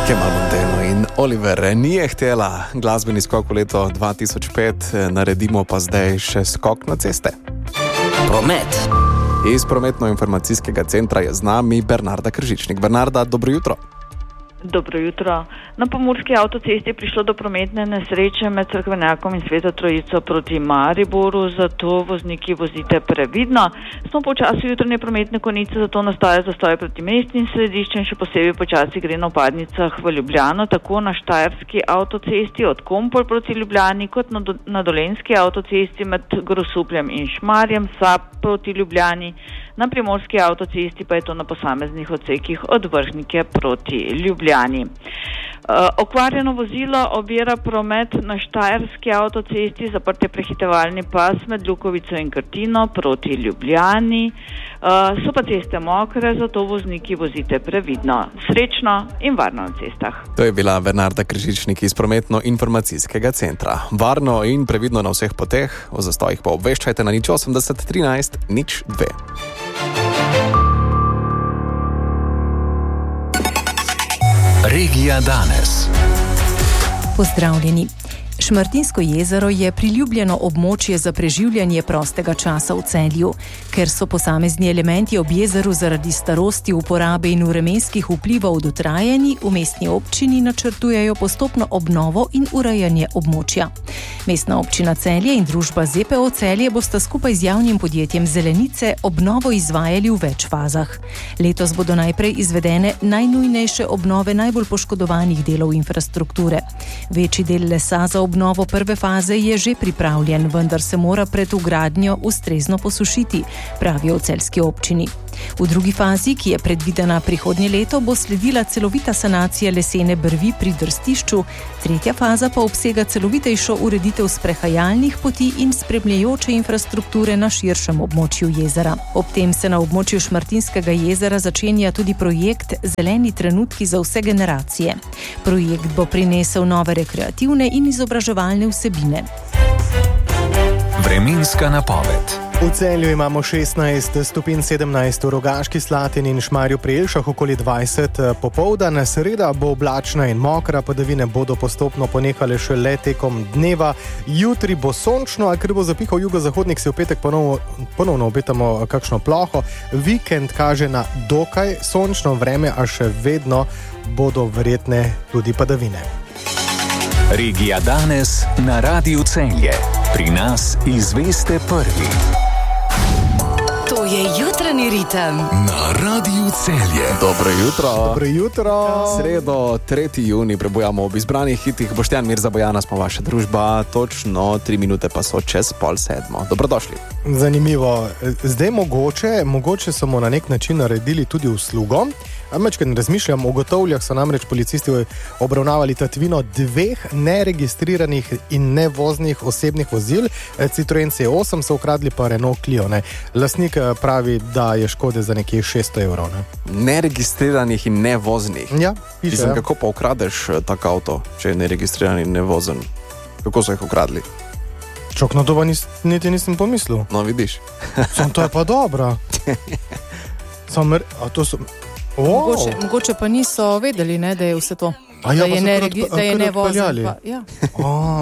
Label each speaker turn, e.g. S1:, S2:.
S1: Kemal Monteno in Oliver nije htela glasbeni skok v leto 2005, naredimo pa zdaj še skok na ceste.
S2: Promet.
S1: Iz prometno-informacijskega centra je z nami Bernarda Kržičnik. Bernarda, dobro jutro.
S3: Dobro jutro. Na Pomurski avtocesti je prišlo do prometne nesreče med Crkvenjakom in Sveto Trojico proti Mariboru, zato vozniki vozite previdno. Smo počasi jutranje prometne konice, zato nastaja zastoj proti mestnim središčem, še posebej počasi gre na vpadnicah v Ljubljano, tako na Štajerski avtocesti od Kompol proti Ljubljani, kot na Dolenjski avtocesti med Grosupljem in Šmarjem, Sap proti Ljubljani. Na Primorski avtocesti pa je to na posameznih odsekih od Vrhnike proti Ljubljani. Okvarjeno vozilo ovira promet na Štajerski avtocesti, zaprt je prehitevalni pas med Lukovico in Krtino proti Ljubljani. So pa ceste mokre, zato vozniki vozite previdno. Srečno in varno na cestah.
S1: To je bila Bernarda Kržičnik iz prometno-informacijskega centra. Varno in previdno na vseh poteh, o zastojih pa obveščajte na 080 13 02.
S4: Regija danes.
S5: Pozdravljeni. Šmartinsko jezero je priljubljeno območje za preživljanje prostega časa v Celju. Ker so posamezni elementi ob jezeru zaradi starosti, uporabe in vremenskih vplivov dotrajani, v mestni občini načrtujejo postopno obnovo in urejanje območja. Mestna občina Celje in družba ZPO Celje bosta skupaj z javnim podjetjem Zelenice obnovo izvajali v več fazah. Letos bodo najprej izvedene najnujnejše obnove najbolj poškodovanih delov infrastrukture. Večji del lesa za obnovo prve faze je že pripravljen, vendar se mora pred vgradnjo ustrezno posušiti, pravijo v celjski občini. V drugi fazi, ki je predvidena prihodnje leto, bo sledila celovita sanacija lesene brvi pri Drstišču, tretja faza pa obsega celovitejšo ureditev sprehajalnih poti in spremljajoče infrastrukture na širšem območju jezera. Ob tem se na območju Šmartinskega jezera začenja tudi projekt Zeleni trenutki za vse generacije. Projekt bo prinesel nove rekreativne in izobraževalne vsebine.
S4: Vremenska napoved.
S6: V Celju imamo 16 stopinj, 17 v Rogaški Slatini in Šmarju pri Jelšah, okoli 20 popoldan. Sreda bo oblačna in mokra, padavine bodo postopno ponehale šele tekom dneva. Jutri bo sončno, a ker bo zapihal jugozahodnik, se v petek ponovno obetamo kakšno ploho. Vikend kaže na dokaj sončno vreme, a še vedno bodo verjetne tudi padavine.
S4: Regija danes na Radiu Celje. Pri nas izveste prvi.
S5: To je jutranji ritem
S4: Na Radiu Celje.
S1: Dobro jutro.
S6: Dobro jutro.
S1: Sredo, 3. junij, prebujamo ob izbranih hitih. Boštjan, Mirza, Bojana smo vaša družba, točno 3 minute pa so čez 6:30. Dobrodošli.
S6: Zanimivo. Zdaj mogoče smo na nek način naredili tudi uslugo. Amečkaj razmišljam, v Gotovljah so namreč policisti obravnavali tatvino 2 neregistriranih in nevoznih osebnih vozil. Citroen C8 so ukradli, pa Renault Clio. Lastnik pravi, da je škode za nekje 600 evrov.
S1: Neregistriranih in nevoznih.
S6: Ja, piše.
S1: Mislim, kako pa ukradeš tak avto, če je neregistriran in nevozen? Kako so jih ukradli?
S6: Čok, na to pa niti nisem pomislil.
S1: No, vidiš.
S6: Sam to je pa dobro.
S7: Mogoče pa niso vedeli, da je vse to.
S6: A ja,
S7: da je nevozen.
S6: ja.